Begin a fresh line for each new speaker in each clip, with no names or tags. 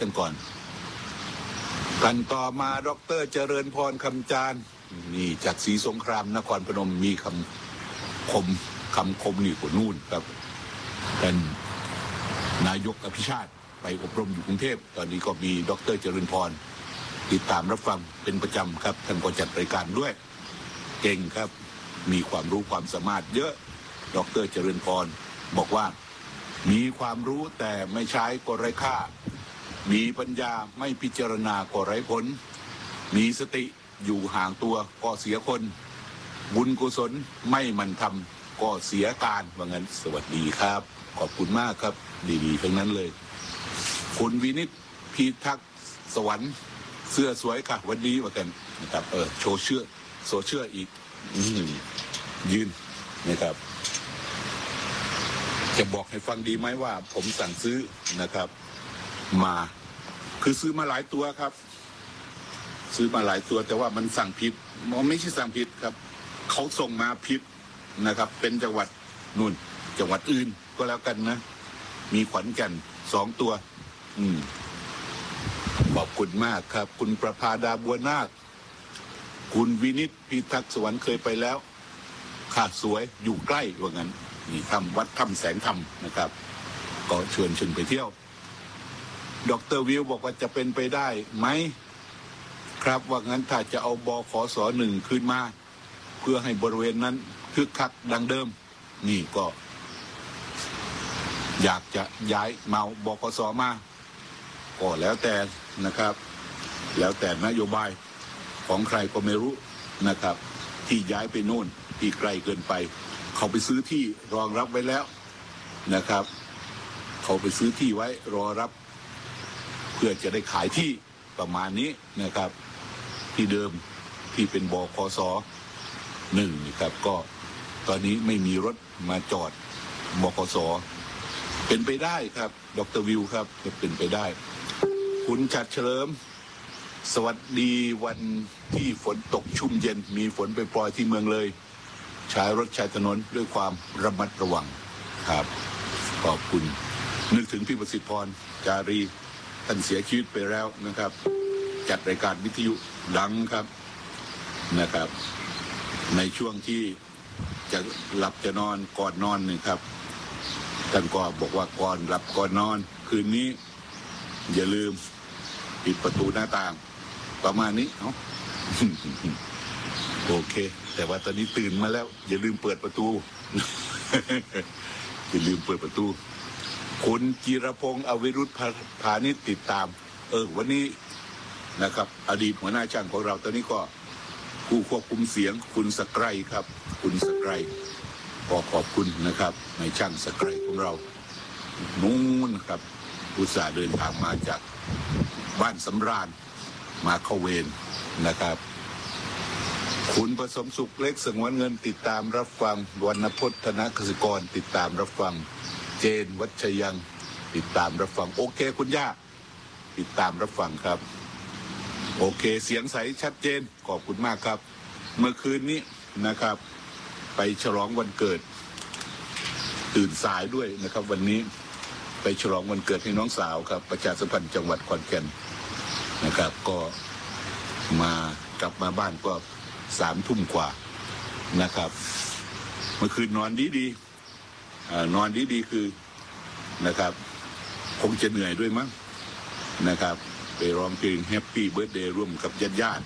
กันก่อนกันต่อมาดร.เจริญพรคำจานนี่จากศรีสงครามนครพนมมีคำคมนี่กว่านู่นครับเป็นนายกอภิชาติไปอบรมอยู่กรุงเทพตอนนี้ก็มีดร.เจริญพรติดตามรับฟังเป็นประจำครับท่านก็จัดรายการด้วยเก่งครับมีความรู้ความสามารถเยอะดร.เจริญพรบอกว่ามีความรู้แต่ไม่ใช้ก็ไร้ค่ามีปัญญาไม่พิจารณาก็ไร้ผลมีสติอยู่ห่างตัวก็เสียคนบุญกุศลไม่มันทำก็เสียการว่างั้นสวัสดีครับขอบคุณมากครับดีๆทั้งนั้นเลยคุณวินิตพีทักษ์สวรรค์เสื้อสวยค่ะวันนี้ว่ากันนะครับโชว์เชื่ออีกยืนนะครับจะบอกให้ฟังดีไหมว่าผมสั่งซื้อนะครับมาคือซื้อมาหลายตัวครับซื้อมาหลายตัวแต่ว่ามันสั่งผิดมันไม่ใช่สั่งผิดครับเขาส่งมาผิดนะครับเป็นจังหวัดนู่นจังหวัดอื่นก็แล้วกันนะมีขวัญแก่น2 ตัวขอบคุณมากครับคุณประภาดาบัวนาคคุณวินิตพิทักษ์สวรรค์เคยไปแล้วขาดสวยอยู่ใกล้ว่างั้นนี่ทำวัดถ้ำแสงธรรมนะครับก็เชิญไปเที่ยวดร.วิวบอกว่าจะเป็นไปได้ไหมครับว่างั้นถ้าจะเอาบขส.1ขึ้นมาเพื่อให้บริเวณนั้นคึกคักดังเดิมนี่ก็อยากจะย้ายเมาบขส.มาก็แล้วแต่นะครับแล้วแต่นโยบายของใครก็ไม่รู้นะครับที่ย้ายไปโน่นที่ไกลเกินไปเขาไปซื้อที่รองรับไว้แล้วนะครับเขาไปซื้อที่ไว้รอรับเพื่อจะได้ขายที่ประมาณนี้นะครับที่เดิมที่เป็นบขส.1นะครับก็ตอนนี้ไม่มีรถมาจอดบขส.เป็นไปได้ครับดร.วิวครับจะเป็นไปได้คุณจัดเฉลิมสวัสดีวันที่ฝนตกชุ่มเย็นมีฝนไปปล่อยที่เมืองเลยใช้รถใช้ถนนด้วยความระมัดระวังครับขอบคุณนึกถึงพี่ประสิทธิ์พรจารีท่านเสียชีวิตไปแล้วนะครับจัดรายการวิทยุดังครับนะครับในช่วงที่จะหลับจะนอนก่อนนอนนี่ครับท่านก็บอกว่าก่อนหลับก่อนนอนคืนนี้อย่าลืมปิดประตูหน้าต่างประมาณนี้เนาะ โอเคแต่ว่าตอนนี้ตื่นมาแล้วอย่าลืมเปิดประตู อย่าลืมเปิดประตูคุณจิรพงษ์อวิรุธพาณิชย์ติดตามวันนี้นะครับอดีตหัวหน้าช่างของเราตอนนี้ก็ผู้ควบคุมเสียงคุณสไกรครับคุณสไกรก็ขอบคุณนะครับในช่างสไกรของเรานู่นครับอุตส่าห์เดินทางมาจากบ้านสำราญมาเข้าเวรนะครับคุณผสมสุขเล็กสงวนเงินติดตามรับฟังวรรณพจน์ธนกสิกรติดตามรับฟังเจนวัชยังติดตามรับฟังโอเคคุณย่าติดตามรับฟังครับโอเคเสียงใสชัดเจนขอบคุณมากครับเมื่อคืนนี้นะครับไปฉลองวันเกิดตื่นสายด้วยนะครับวันนี้ไปฉลองวันเกิดให้น้องสาวครับประชาสัมพันธ์จังหวัดขอนแก่นนะครับก็กลับมาบ้านก็3 ทุ่มกว่านะครับเมื่อคืนนอนดีนอนดีคือนะครับคงจะเหนื่อยด้วยมั้งนะครับไปร้องเพลงแฮปปี้เบิร์ธเดย์ร่วมกับญาติ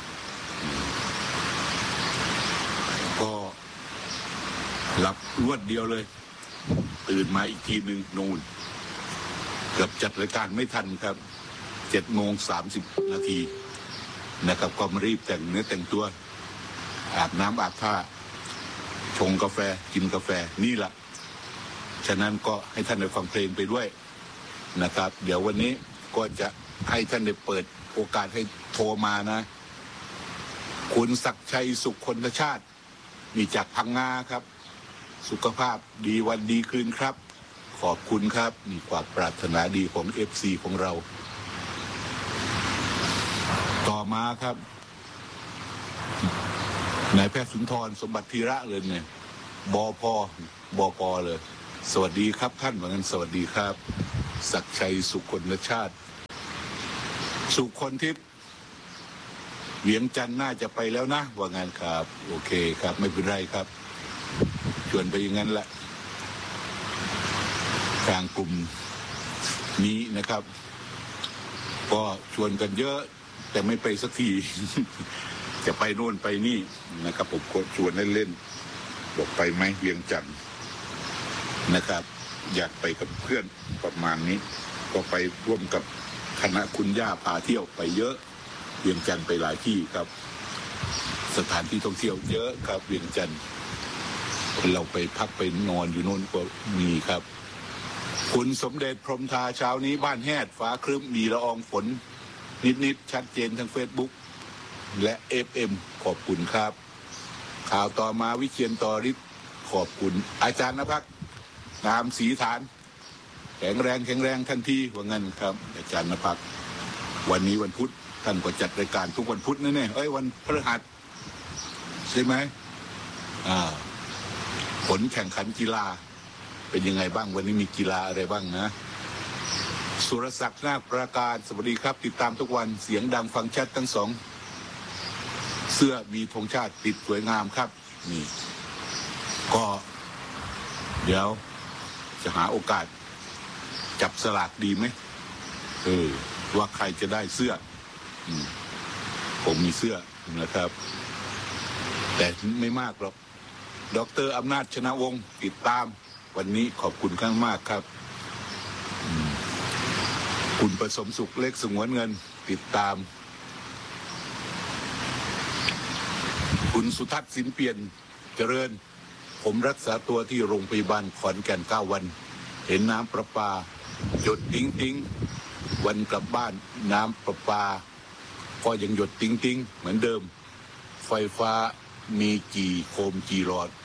ก็หลับรวดเดียวเลยตื่นมาอีกทีหนึ่งนู่นเกือบจัดรายการไม่ทันครับ7:30 นาทีนะครับก็มารีบแต่งเนื้อแต่งตัวอาบน้ำอาบท่าชงกาแฟกินกาแฟนี่แหละฉะนั้นก็ให้ท่านได้ฟังเพลงไปด้วยนะครับเดี๋ยววันนี้ก็จะให้ท่านได้เปิดโอกาสให้โทรมานะคุณศักดิ์ชัยสุขคนชาติมีจากพังงาครับสุขภาพดีวันดีคืนครับขอบคุณครับมีความปรารถนาดีของ FC ของเราต่อมาครับนายแพทย์สุนทรสมบัติธีระเลยเนี่ยบป.เลย สวัสดีครับท่านเหมือนกันสวัสดีครับศักดิ์ชัยสุขคนชาติสุคนทิพย์เวียงจันทร์น่าจะไปแล้วนะว่างานครับโอเคครับไม่เป็นไรครับชวนไปอย่างนั้นแหละทางกลุ่มนี้นะครับ ก็ชวนกันเยอะแต่ไม่ไปสักที จะไปโน่นไปนี่นะครับผมก็ชวนเล่นๆบอกไปไหมเวียงจันทร์นะครับ อยากไปกับเพื่อนประมาณนี้ก็ไปร่วมกับคณะคุณย่าพาเที่ยวไปเยอะเวียงจันทร์ไปหลายที่ครับสถานที่ท่องเที่ยวเยอะครับเวียงจันทร์เราไปพักไปนอนอยู่โน่นก็มีครับคุณสมเด็จพรหมทาเช้านี้บ้านแฮดฟ้าครึ้มมีละอองฝนนิดๆชัดเจนทั้ง Facebook และ FM ขอบคุณครับข่าวต่อมาวิเชียรต่อฤทธิ์ขอบคุณอาจารย์นภักนามศรีฐานแข็งแรงทันทีว่างั้นครับอาจารย์นภักวันนี้วันพุธท่านก็จัดรายการทุกวันพุธแน่ๆวันพฤหัสใช่ไหมผลแข่งขันกีฬาเป็นยังไงบ้างวันนี้มีกีฬาอะไรบ้างนะสุรศักดิ์นาคประการสวัสดีครับติดตามทุกวันเสียงดังฟังชัดทั้งสองเสื้อมีธงชาติติดสวยงามครับนี่ก็เดี๋ยวจะหาโอกาสจับสลากดีไหมว่าใครจะได้เสื้อผมมีเสื้อนะครับแต่ไม่มากหรอกดร.อำนาจชนะวงศ์ติดตามวันนี้ขอบคุณข้างมากครับคุณผสมสุขเล็กสงวนเงินติดตามคุณสุทัศน์สินเปลี่ยนเจริญผมรักษาตัวที่โรงพยาบาลขอนแก่น9 วันเห็นน้ำประปาหยดติ้งวันกลับบ้านน้ำประปาก็ยังหยดติ้งเหมือนเดิมไฟฟ้ามีกี่โคมกี่หลอด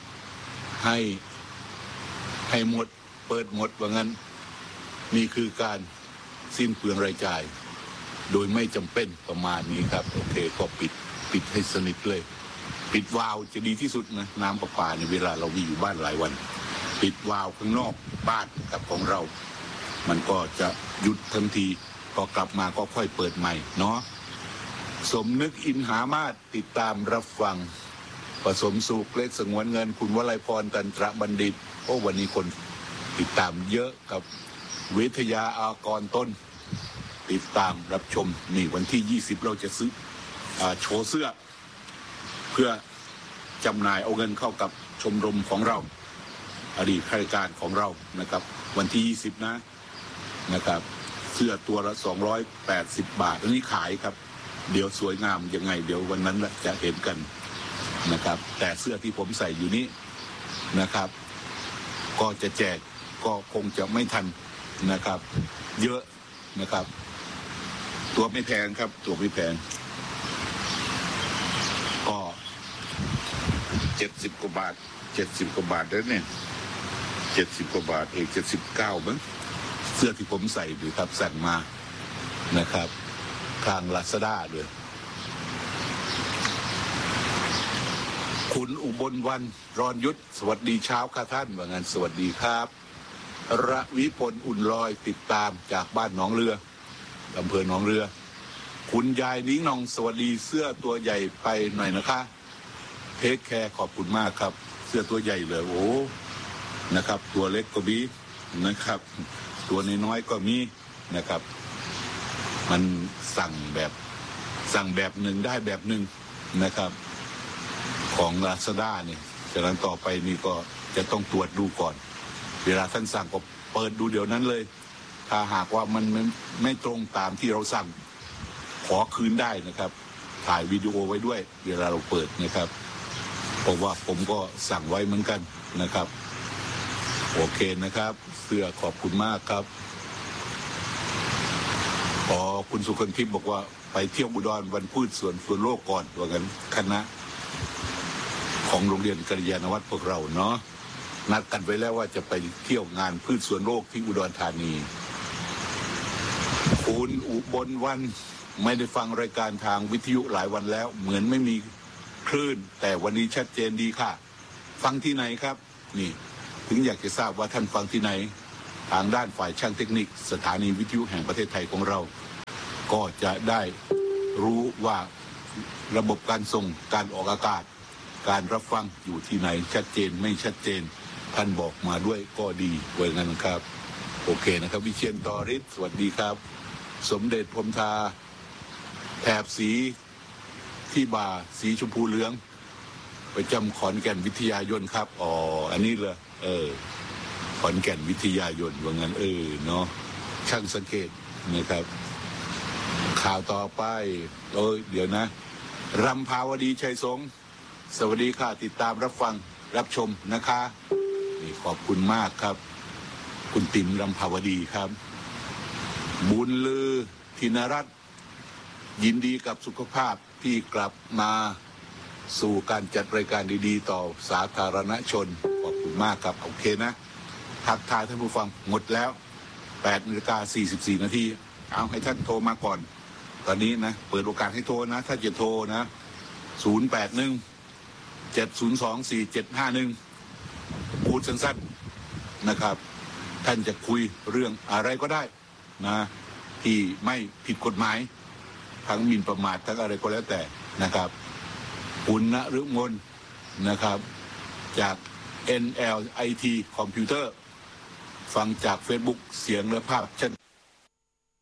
ให้หมดเปิดหมดว่างั้นนี่คือการสิ้นเปลืองรายจ่ายโดยไม่จำเป็นประมาณนี้ครับโอเคก็ปิดให้สนิทเลยปิดวาล์วจะดีที่สุดนะน้ำประปาในเวลาเราอยู่บ้านหลายวันปิดวาล์วข้างนอกบ้านกับของเรามันก็จะหยุดทันทีพอกลับมาก็ค่อยเปิดใหม่เนาะสมนึกอินหามาศติดตามรับฟังผสมสุขเล็กสงวนเงินคุณวลัยพรตันตระบัณฑิตวันนี้คนติดตามเยอะครับวิทยาอากรต้นติดตามรับชมนี่วันที่20เราจะซื้อโชว์เสื้อเพื่อจำหน่ายเอาเงินเข้ากับชมรมของเราอดีตข้าราชการของเรานะครับวันที่20นะครับเสื้อตัวละ280 บาทอันนี้ขายครับเดี๋ยวสวยงามยังไงเดี๋ยววันนั้นจะเห็นกันนะครับแต่เสื้อที่ผมใส่อยู่นี้นะครับก็จะแจกก็คงจะไม่ทันนะครับเยอะนะครับตัวไม่แพงครับตัวไม่แพงก็70 กว่าบาทแล้วเนี่ย70 กว่าบาท79มั้งเสื้อที่ผมใส่ดูครับสั่งมานะครับทาง Lazada ด้วยคุณอุบลวรรณรอนยุทธสวัสดีเช้าค่ะท่านว่างั้นสวัสดีครับระวิพลอุ่นลอยติดตามจากบ้านหนองเรืออำเภอหนองเรือคุณยายนิ้งนองสวัสดีเสื้อตัวใหญ่ไปหน่อยนะคะเทคแคร์ขอบคุณมากครับเสื้อตัวใหญ่เลยโอ้นะครับตัวเล็กก็มีนะครับตัวน้อยๆก็มีนะครับมันสั่งแบบหนึ่งได้แบบหนึ่งนะครับของ Lazada เนี่ยจากนั้นต่อไปนี่ก็จะต้องตรวจดูก่อนเวลาท่านสั่งก็เปิดดูเดี๋ยวนั้นเลยถ้าหากว่ามันไม่ตรงตามที่เราสั่งขอคืนได้นะครับถ่ายวิดีโอไว้ด้วยเวลาเราเปิดนะครับเพราะว่าผมก็สั่งไว้เหมือนกันนะครับโอเคนะครับเสื้อขอบคุณมากครับคุณสุคนทิพย์บอกว่าไปเที่ยวอุดรวันพืชสวนโลกก่อนว่างั้นคณะของโรงเรียนกัลยาณวัฒน์พวกเราเนาะนัดกันไว้แล้วว่าจะไปเที่ยวงานพืชสวนโลกที่อุดรธานีคุณอุบลวรรณไม่ได้ฟังรายการทางวิทยุหลายวันแล้วเหมือนไม่มีคลื่นแต่วันนี้ชัดเจนดีค่ะฟังที่ไหนครับนี่ถึงอยากจะทราบว่าท่านฟังที่ไหนทางด้านฝ่ายช่างเทคนิคสถานีวิทยุแห่งประเทศไทยของเราก็จะได้รู้ว่าระบบการส่งการออกอากาศการรับฟังอยู่ที่ไหนชัดเจนไม่ชัดเจนท่านบอกมาด้วยก็ดีไว้งั้นครับโอเคนะครับวิเชียรต่อฤทธิ์สวัสดีครับสมเด็จพรหมทาแถบสีที่บ่าสีชมพูเหลืองประจำขอนแก่นวิทยายนครับอ๋ออันนี้เลยขอนแก่นวิทยายนว่างั้นเนาะช่างสังเกตนะครับข่าวต่อไปเดี๋ยวนะรำภาวดีชัยสงฆ์สวัสดีค่ะติดตามรับฟังรับชมนะคะนี่ขอบคุณมากครับคุณติ๋มรำภาวดีครับบุญลือธินรัตน์ยินดีกับสุขภาพที่กลับมาสู่การจัดรายการดีๆต่อสาธารณชนขอบคุณมากครับโอเคนะทักทายท่านผู้ฟังหมดแล้ว8:44 นาทีเอาให้ท่านโทรมาก่อนตอนนี้นะเปิดโอกาสให้โทรนะถ้าจะโทรนะ081-702-4751พูดสั้นๆนะครับท่านจะคุยเรื่องอะไรก็ได้นะที่ไม่ผิดกฎหมายทั้งหมิ่นประมาททั้งอะไรก็แล้วแต่นะครับคุณณฤมลนะครับจาก NLIT คอมพิวเตอร์ฟังจาก Facebook เสียงและภาพชัด